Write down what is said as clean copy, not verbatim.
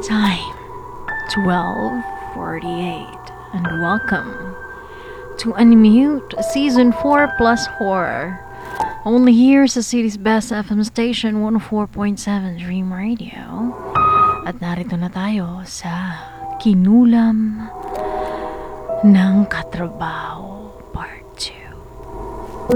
Time 12:48 and welcome to Unmute Season 4 Plus Horror. Only here sa city's best FM station 104.7 Dream Radio. At narito na tayo sa Kinulam ng Katrabaho.